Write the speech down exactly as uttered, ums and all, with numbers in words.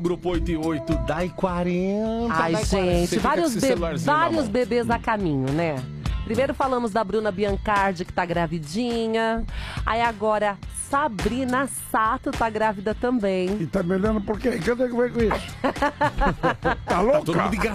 Grupo oito e oito, dai quarenta. Ai, dai gente, vários, be vários bebês bebês a caminho, né? Primeiro falamos da Bruna Biancardi, que tá gravidinha. Aí agora, Sabrina Sato tá grávida também. E tá me olhando por quê? Cadê que vai com isso? Tá louca? Tá todo mundo